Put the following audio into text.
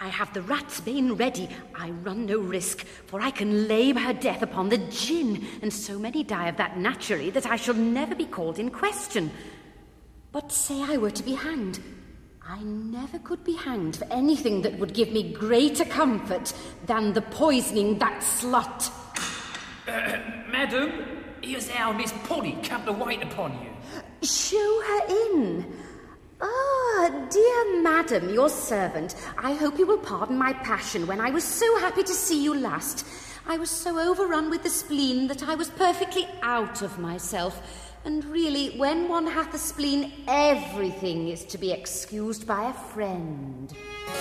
have the rat's bane ready, I run no risk, for I can lay her death upon the gin, and so many die of that naturally that I shall never be called in question. But say I were to be hanged, I never could be hanged for anything that would give me greater comfort than the poisoning that slut. Madam, here's our Miss Polly come to wait upon you. Show her in. Ah, dear madam, your servant, I hope you will pardon my passion when I was so happy to see you last. I was so overrun with the spleen that I was perfectly out of myself. And really, when one hath a spleen, everything is to be excused by a friend.